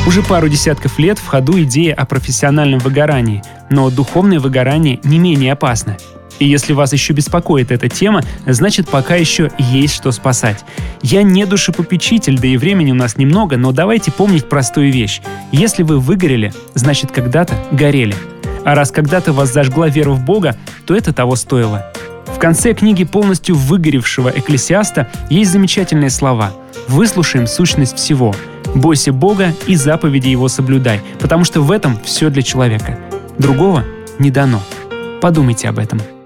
Уже пару десятков лет в ходу идея о профессиональном выгорании, но духовное выгорание не менее опасно. И если вас еще беспокоит эта тема, значит, пока еще есть что спасать. Я не душепопечитель, да и времени у нас немного, но давайте помнить простую вещь. Если вы выгорели, значит, когда-то горели. А раз когда-то вас зажгла вера в Бога, то это того стоило. В конце книги полностью выгоревшего Экклесиаста есть замечательные слова. Выслушаем сущность всего. Бойся Бога и заповеди Его соблюдай, потому что в этом все для человека. Другого не дано. Подумайте об этом.